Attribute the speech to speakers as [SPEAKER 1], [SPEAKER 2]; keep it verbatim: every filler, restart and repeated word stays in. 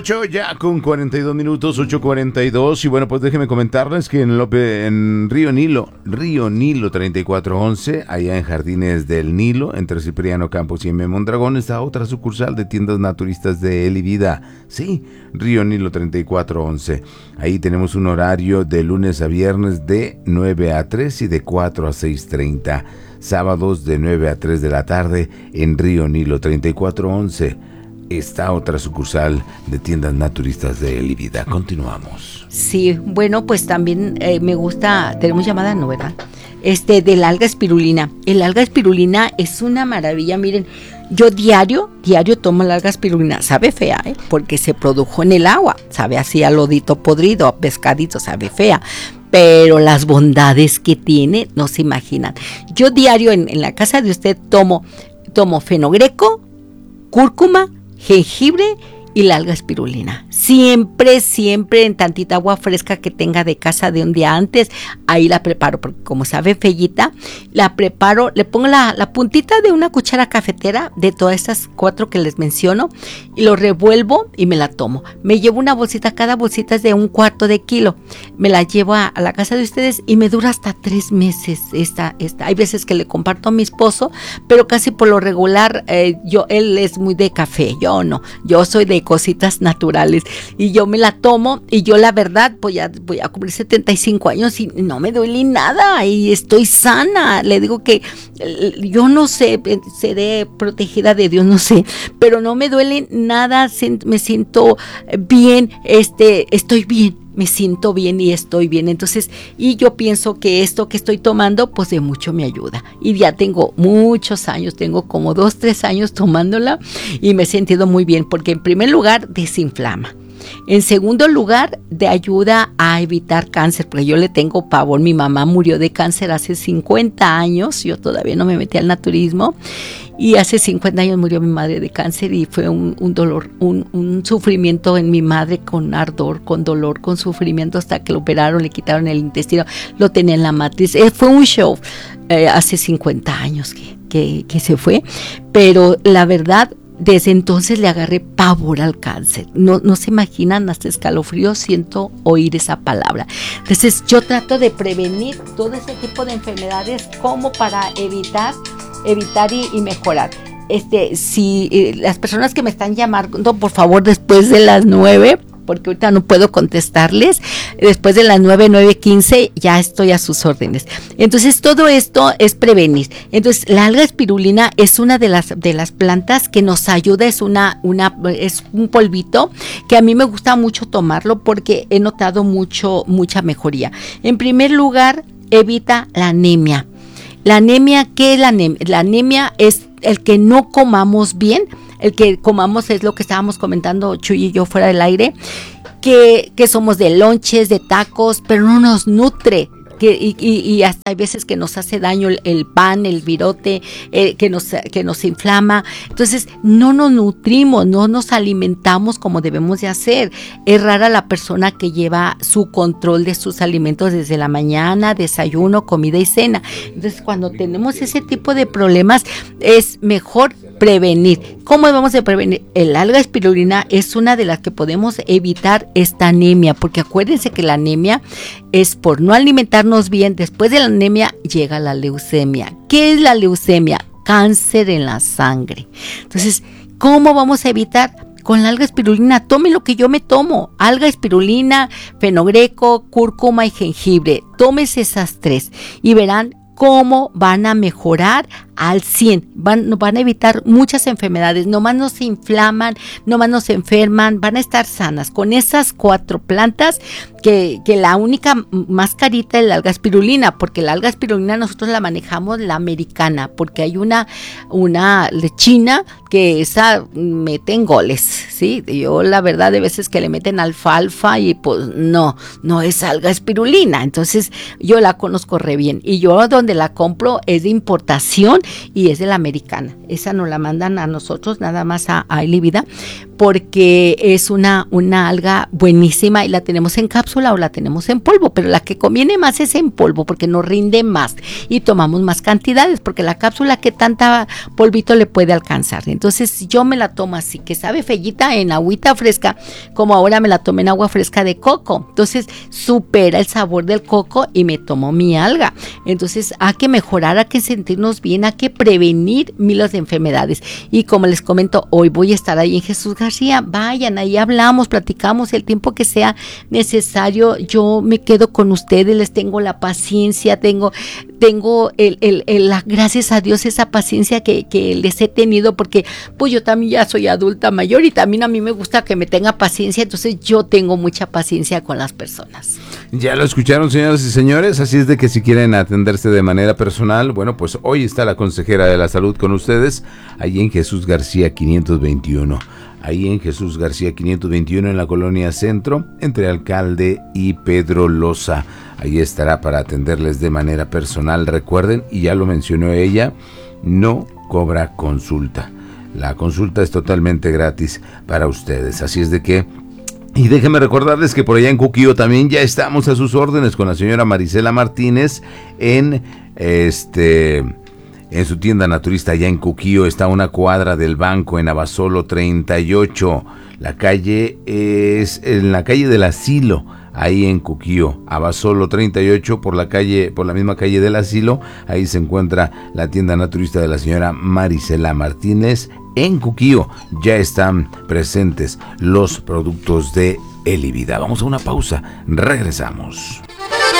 [SPEAKER 1] ocho ya con cuarenta y dos minutos, ocho cuarenta y dos. Y bueno, pues déjenme comentarles que en, Lope, en Río Nilo, Río Nilo treinta y cuatro once, allá en Jardines del Nilo, entre Cipriano Campos y M. Mondragón, está otra sucursal de tiendas naturistas de Elivida. Sí, Río Nilo treinta y cuatro once. Ahí tenemos un horario de lunes a viernes de nueve a tres y de cuatro a seis treinta. Sábados de nueve a tres de la tarde en Río Nilo treinta y cuatro once. Está otra sucursal de tiendas naturistas de Elivida. Continuamos.
[SPEAKER 2] Sí, bueno, pues también eh, me gusta, tenemos llamada, ¿no, verdad? Este, del alga espirulina. El alga espirulina es una maravilla, miren, yo diario, diario tomo la alga espirulina. Sabe fea, ¿eh? Porque se produjo en el agua, sabe así a lodito podrido, a pescadito, sabe fea. Pero las bondades que tiene, no se imaginan. Yo diario en, en la casa de usted tomo, tomo fenogreco, cúrcuma, jengibre y la alga espirulina. Siempre, siempre en tantita agua fresca que tenga de casa de un día antes, ahí la preparo, porque como sabe fellita, la preparo, le pongo la, la puntita de una cuchara cafetera de todas estas cuatro que les menciono y lo revuelvo y me la tomo. Me llevo una bolsita, cada bolsita es de un cuarto de kilo. Me la llevo a, a la casa de ustedes y me dura hasta tres meses. Esta, esta. Hay veces que le comparto a mi esposo, pero casi por lo regular, eh, yo, él es muy de café, yo no, yo soy de cositas naturales y yo me la tomo y yo la verdad voy a, voy a cumplir setenta y cinco años y no me duele nada y estoy sana. Le digo que yo no sé, seré protegida de Dios, no sé, pero no me duele nada, me siento bien, este, estoy bien. Me siento bien y estoy bien, entonces, y yo pienso que esto que estoy tomando, pues de mucho me ayuda, y ya tengo muchos años, tengo como dos, tres años tomándola, y me he sentido muy bien, porque en primer lugar, desinflama. En segundo lugar, te ayuda a evitar cáncer, porque yo le tengo pavor. Mi mamá murió de cáncer hace cincuenta años, yo todavía no me metí al naturismo, y hace cincuenta años murió mi madre de cáncer y fue un, un dolor, un, un sufrimiento en mi madre con ardor, con dolor, con sufrimiento hasta que lo operaron, le quitaron el intestino, lo tenía en la matriz. Eh, fue un show eh, hace cincuenta años que, que, que se fue, pero la verdad, desde entonces le agarré pavor al cáncer. No, no se imaginan, hasta escalofrío siento oír esa palabra. Entonces yo trato de prevenir todo ese tipo de enfermedades como para evitar, evitar y, y mejorar. Este, si eh, las personas que me están llamando, por favor, después de las nueve, porque ahorita no puedo contestarles, después de las nueve, nueve quince ya estoy a sus órdenes. Entonces todo esto es prevenir. Entonces la alga espirulina es una de las de las plantas que nos ayuda, es una una es un polvito que a mí me gusta mucho tomarlo porque he notado mucho mucha mejoría. En primer lugar, evita la anemia. La anemia, ¿qué es la anemia? La anemia es el que no comamos bien. El que comamos es lo que estábamos comentando Chuy y yo fuera del aire, que, que somos de lonches, de tacos, pero no nos nutre. Que, y, y, y hasta hay veces que nos hace daño el, el pan, el virote, eh, que, nos, que nos inflama. Entonces no nos nutrimos, no nos alimentamos como debemos de hacer. Es rara la persona que lleva su control de sus alimentos desde la mañana, desayuno, comida y cena. Entonces cuando tenemos ese tipo de problemas es mejor prevenir. ¿Cómo debemos de prevenir? El alga espirulina es una de las que podemos evitar esta anemia, porque acuérdense que la anemia es por no alimentarnos bien. Después de la anemia llega la leucemia. ¿Qué es la leucemia? Cáncer en la sangre. Entonces, ¿cómo vamos a evitar? Con la alga espirulina, tome lo que yo me tomo, alga espirulina, fenogreco, cúrcuma y jengibre. Tómese esas tres y verán cómo van a mejorar al cien, van, van a evitar muchas enfermedades, nomás no se inflaman, nomás no se enferman, van a estar sanas con esas cuatro plantas, que, que la única más carita es la alga espirulina, porque la alga espirulina nosotros la manejamos la americana, porque hay una, una china que esa mete en goles, ¿sí? Yo la verdad de veces que le meten alfalfa y pues no, no es alga espirulina, entonces yo la conozco re bien, y yo donde la compro es de importación y es de la americana. Esa nos la mandan a nosotros, nada más a, a Elivida, porque es una, una alga buenísima y la tenemos en cápsula o la tenemos en polvo, pero la que conviene más es en polvo porque nos rinde más y tomamos más cantidades, porque la cápsula que tanta polvito le puede alcanzar. Entonces yo me la tomo así, que sabe fellita en agüita fresca, como ahora me la tomé en agua fresca de coco. Entonces supera el sabor del coco y me tomo mi alga. Entonces hay que mejorar, hay que sentirnos bien, hay que prevenir miles de enfermedades. Y como les comento, hoy voy a estar ahí en Jesús García, vayan, ahí hablamos, platicamos el tiempo que sea necesario. Yo me quedo con ustedes, les tengo la paciencia, tengo, tengo el, el, el, la, gracias a Dios esa paciencia que, que les he tenido, porque pues yo también ya soy adulta mayor y también a mí me gusta que me tenga paciencia, entonces yo tengo mucha paciencia con las personas.
[SPEAKER 1] Ya lo escucharon, señoras y señores, así es de que si quieren atenderse de manera personal, bueno, pues hoy está la consejera de la salud con ustedes, ahí en Jesús García quinientos veintiuno. Ahí en Jesús García quinientos veintiuno en la colonia Centro, entre Alcalde y Pedro Loza. Ahí estará para atenderles de manera personal. Recuerden, y ya lo mencionó ella, no cobra consulta. La consulta es totalmente gratis para ustedes. Así es de que, y déjenme recordarles que por allá en Cuquío también ya estamos a sus órdenes con la señora Marisela Martínez en este... En su tienda naturista allá en Cuquío, está a una cuadra del banco en Abasolo treinta y ocho. La calle es en la calle del Asilo, ahí en Cuquío. Abasolo treinta y ocho, por la calle, por la misma calle del Asilo, ahí se encuentra la tienda naturista de la señora Marisela Martínez en Cuquío. Ya están presentes los productos de Elivida. Vamos a una pausa, regresamos.